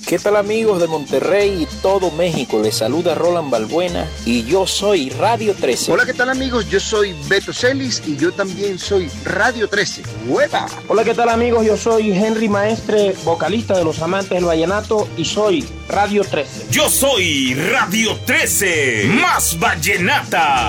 ¿Qué tal amigos de Monterrey y todo México? Les saluda Roland Balbuena y yo soy Radio 13. Hola, ¿qué tal amigos? Yo soy Beto Celis y yo también soy Radio 13. ¡Hueva! Hola, ¿qué tal amigos? Yo soy Henry Maestre, vocalista de Los Amantes del Vallenato y soy Radio 13. Yo soy Radio 13, más vallenata.